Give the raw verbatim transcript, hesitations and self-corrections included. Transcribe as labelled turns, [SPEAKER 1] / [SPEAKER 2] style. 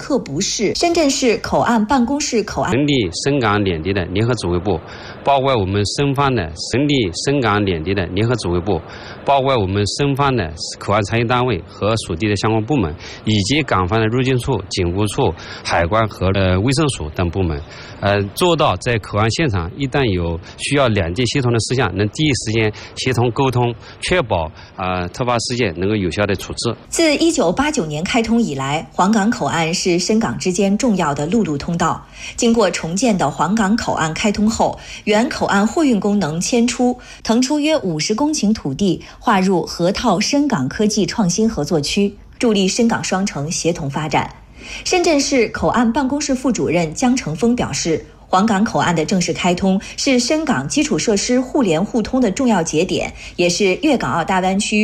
[SPEAKER 1] 克不市深圳市口岸办公室口岸
[SPEAKER 2] 省地、深港两地的联合指挥部，包括我们深方的省地、深港两地的联合指挥部，包括我们深方的口岸参与单位和属地的相关部门，以及港方的入境处、警务处、海关和的卫生署等部门，呃，做到在口岸现场一旦有需要两地协同的事项，能第一时间协同沟通，确保啊、呃、突发事件能够有效的处置。
[SPEAKER 1] 自一九八九年开通以来，黄港口岸是深港之间重要的陆路通道。经过重建的黄港口岸开通后，原口岸货运功能迁出，腾出约五十公顷土地，划入河套深港科技创新合作区，助力深港双城协同发展。深圳市口岸办公室副主任江成峰表示，黄港口岸的正式开通是深港基础设施互联互通的重要节点，也是粤港澳大湾区